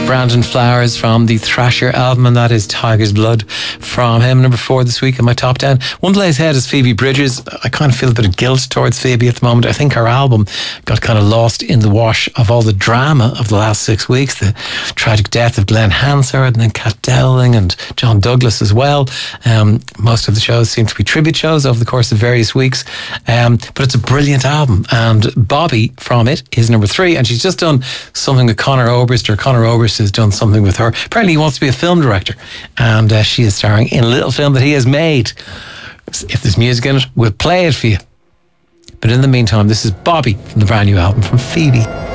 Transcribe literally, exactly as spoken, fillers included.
Brandon Flowers from the Thrasher album, and that is Tiger's Blood from him. Number four this week in my top ten. One place ahead is Phoebe Bridgers. I kind of feel a bit of guilt towards Phoebe at the moment. I think her album got kind of lost in the wash of all the drama of the last six weeks. The tragic death of Glenn Hansard and then Kat Dowling and John Douglas as well. Um, most of the shows seem to be tribute shows over the course of various weeks. Um, but it's a brilliant album, and Bobby from it is number three, and she's just done something with Conor Oberst, or Conor Oberst has done something with her. Apparently he wants to be a film director, and uh, she is starring in a little film that he has made. If there's music in it, we'll play it for you. But in the meantime, this is Bobby from the brand new album from Phoebe.